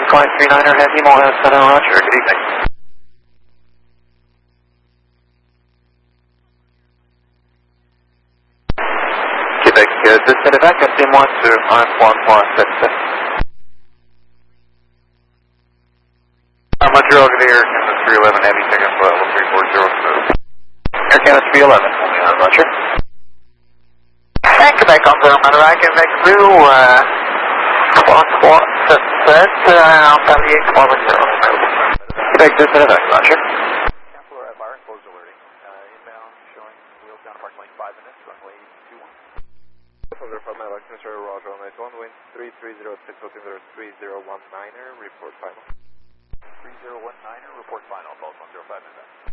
Flight 39er, Heavy Morehouse Center, Roger. Good evening. Québec, Desenevac, appelez-moi sur 13377. Montreal, good Air Canada 311, Heavy, check in level 340, smooth. Air Canada 311, only on Roger. And Quebec on the Monterey, Quebec Blue, 147, Paris 810, Quebec, Desenevac, Roger. Counselor at Byron, closed alerting. Inbound showing wheels down approximately 5 minutes, runway 21. From the Department of Control, Roger, on night 1, wind 3306, altimeter 3019er, report final. 3019er, report final, Ball 105 inbound.